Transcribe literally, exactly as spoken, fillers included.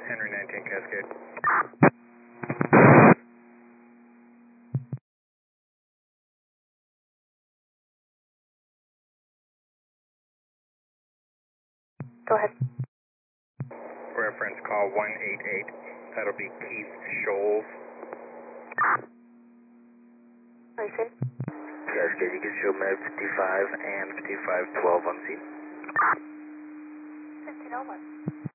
Henry nineteen Cascade. Go ahead. Reference call one eight eight. That'll be Keith Scholes. Are you safe? Cascade, you can show Med fifty-five and fifty-five twelve on scene. fifteen oh one.